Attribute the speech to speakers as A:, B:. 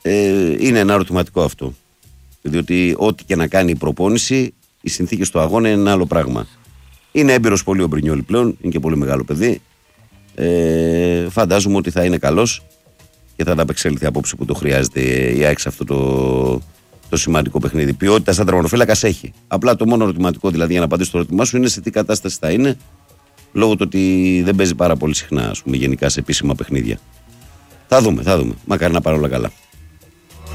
A: είναι ένα ερωτηματικό αυτό. Διότι ό,τι και να κάνει η προπόνηση, οι συνθήκες του αγώνα είναι ένα άλλο πράγμα. Είναι έμπειρος πολύ ο Μπρινιόλι πλέον, είναι και πολύ μεγάλο παιδί. Φαντάζομαι ότι θα είναι καλός και θα ανταπεξέλθει απόψε που το χρειάζεται η ΑΕΚ σε αυτό το σημαντικό παιχνίδι. Ποιότητα σαν τερματοφύλακας έχει. Απλά το μόνο ερωτηματικό, δηλαδή, για να απαντήσω στο ερώτημά σου, είναι σε τι κατάσταση θα είναι, λόγω του ότι δεν παίζει πάρα πολύ συχνά, ας πούμε, γενικά σε επίσημα παιχνίδια. Θα δούμε. Μακάρι να πάρει όλα καλά.